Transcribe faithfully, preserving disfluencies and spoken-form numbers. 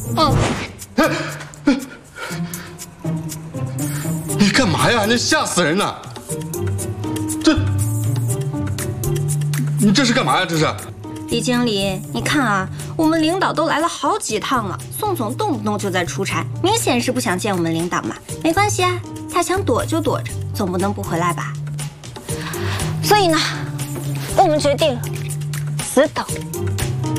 嗯。你干嘛呀？那吓死人了！这，你这是干嘛呀？这是？ 李经理，你看啊，我们领导都来了好几趟了，宋总动不动就在出差，明显是不想见我们领导嘛。没关系啊，他想躲就躲着，总不能不回来吧？所以呢，我们决定死等。